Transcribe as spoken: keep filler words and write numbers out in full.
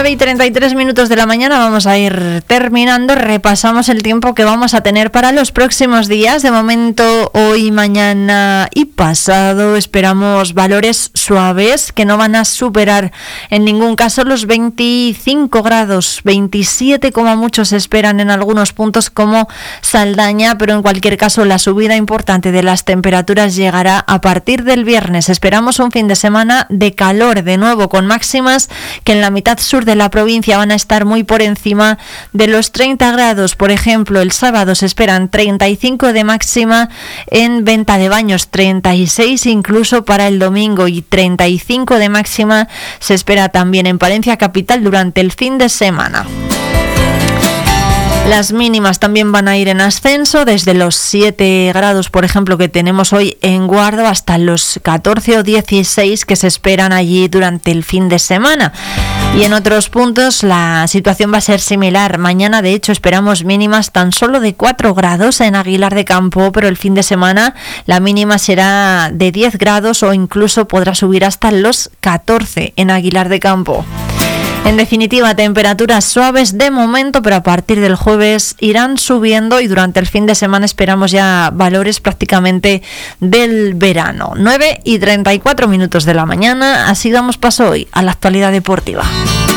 nueve y treinta y tres minutos de la mañana, vamos a ir terminando. Repasamos el tiempo que vamos a tener para los próximos días. De momento, hoy, mañana y pasado esperamos valores suaves que no van a superar en ningún caso los veinticinco grados, veintisiete como mucho se esperan en algunos puntos como Saldaña, pero en cualquier caso la subida importante de las temperaturas llegará a partir del viernes. Esperamos un fin de semana de calor de nuevo, con máximas que en la mitad sur de la provincia van a estar muy por encima de los treinta grados. Por ejemplo, el sábado se esperan treinta y cinco de máxima en Venta de Baños, treinta y seis incluso para el domingo, y treinta y cinco de máxima se espera también en Palencia capital durante el fin de semana. Las mínimas también van a ir en ascenso, desde los siete grados, por ejemplo, que tenemos hoy en Guardo, hasta los catorce o dieciséis que se esperan allí durante el fin de semana. Y en otros puntos la situación va a ser similar. Mañana, de hecho, esperamos mínimas tan solo de cuatro grados en Aguilar de Campo, pero el fin de semana la mínima será de diez grados o incluso podrá subir hasta los catorce en Aguilar de Campo. En definitiva, temperaturas suaves de momento, pero a partir del jueves irán subiendo y durante el fin de semana esperamos ya valores prácticamente del verano. nueve y treinta y cuatro minutos de la mañana, así damos paso hoy a la actualidad deportiva.